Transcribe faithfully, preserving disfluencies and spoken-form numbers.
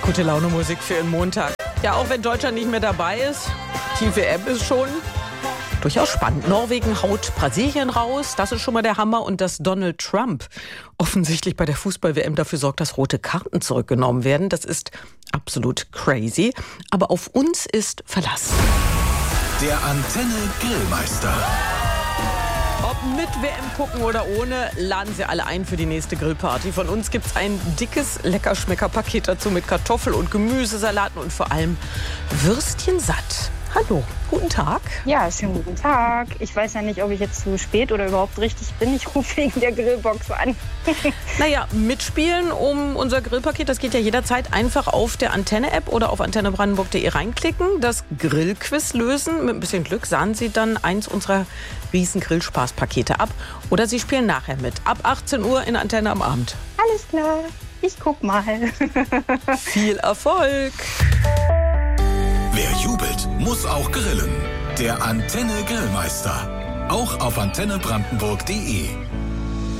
Gute Laune Musik für den Montag. Ja, auch wenn Deutschland nicht mehr dabei ist, Team W M ist schon durchaus spannend. Norwegen haut Brasilien raus, das ist schon mal der Hammer. Und dass Donald Trump offensichtlich bei der Fußball-W M dafür sorgt, dass rote Karten zurückgenommen werden, das ist absolut crazy. Aber auf uns ist Verlass. Der Antenne Grillmeister. Ob mit W M gucken oder ohne, laden Sie alle ein für die nächste Grillparty. Von uns gibt's ein dickes Leckerschmecker-Paket dazu mit Kartoffel- und Gemüsesalaten und vor allem Würstchen satt. Hallo, guten Tag. Ja, schönen guten Tag. Ich weiß ja nicht, ob ich jetzt zu spät oder überhaupt richtig bin. Ich rufe wegen der Grillbox an. Naja, mitspielen um unser Grillpaket, das geht ja jederzeit. Einfach auf der Antenne-App oder auf antenne brandenburg punkt de reinklicken, das Grillquiz lösen. Mit ein bisschen Glück sahen Sie dann eins unserer riesen Grillspaßpakete ab. Oder Sie spielen nachher mit. Ab achtzehn Uhr in Antenne am Abend. Alles klar, ich guck mal. Viel Erfolg! Wer jubelt, muss auch grillen. Der Antenne Grillmeister. Auch auf antenne brandenburg punkt de.